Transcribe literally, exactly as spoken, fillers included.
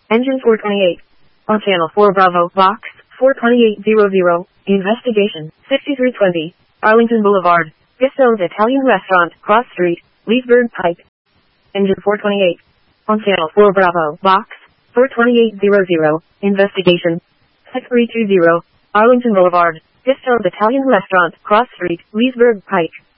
Engine four twenty-eight. On Channel four Bravo, Box four twenty-eight hundred. Investigation. sixty-three twenty. Arlington Boulevard. Gastone's Italian Restaurant, Cross Street, Leesburg Pike. Engine four twenty-eight. On Channel four Bravo, Box four twenty-eight hundred. Investigation. six three two zero. Arlington Boulevard. Gastone's Italian Restaurant, Cross Street, Leesburg Pike.